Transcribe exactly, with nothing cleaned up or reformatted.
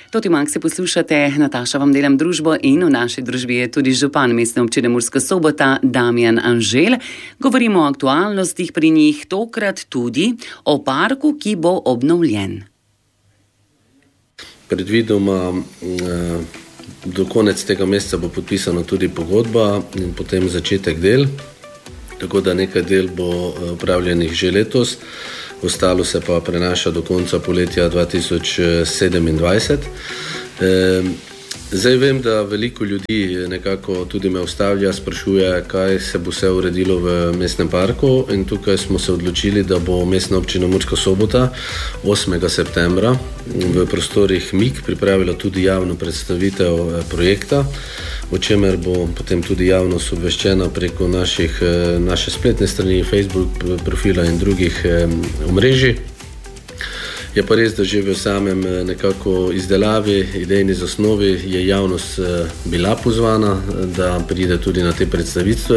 Toti Maksi poslušate, Nataša vam delam družbo in v naši družbi je tudi župan Mestne občine Murska Sobota Damjan Anželj. Govorimo o aktualnostih pri njih, tokrat tudi o parku, ki bo obnovljen. Predvidoma do konec tega meseca bo podpisana tudi pogodba in potem začetek del, tako da nekaj del bo upravljenih že letos. Ostalo se pa prenaša do konca poletja dva tisoč sedemindvajset. Zdaj vem, da veliko ljudi nekako tudi me ustavlja, sprašuje, kaj se bo vse uredilo v mestnem parku, in tukaj smo se odločili, da bo Mestna občina Murska Sobota osmega septembra v prostorih M I K pripravila tudi javno predstavitev projekta, o čemer bo potem tudi javnost obveščena preko naših, naše spletne strani, Facebook profila in drugih omrežij. Je pa res, da že v samem nekako izdelavi, idejni zasnovi je javnost bila pozvana, da pride tudi na te predstavitve.